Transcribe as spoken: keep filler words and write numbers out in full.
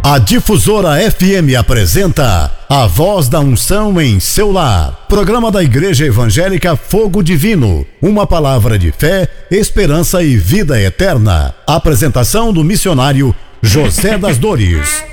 A Difusora F M apresenta A Voz da Unção em seu lar. Programa da Igreja Evangélica Fogo Divino. Uma palavra de fé, esperança e vida eterna. Apresentação do missionário José das Dores.